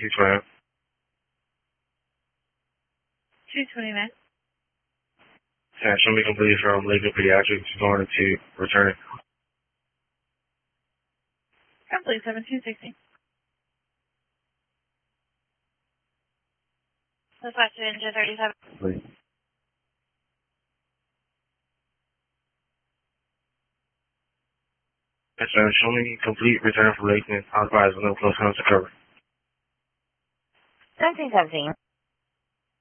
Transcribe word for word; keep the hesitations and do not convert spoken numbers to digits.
two twenty. two twenty-nine. Yeah, show me complete from Lakeland Pediatrics going to return. Complete seventeen sixty. Let's watch it into thirty-seven. Please. Yes, ma'am. Show me complete return from Lakeland. Authorized with no close to cover. seventeen seventeen.